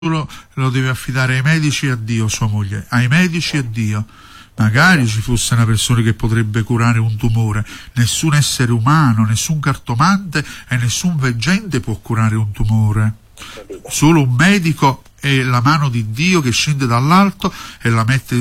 lo deve affidare ai medici e a Dio, sua moglie, ai medici e a Dio. Magari ci fosse una persona che potrebbe curare un tumore, nessun essere umano, nessun cartomante e nessun veggente può curare un tumore. Solo un medico e la mano di Dio che scende dall'alto e la mette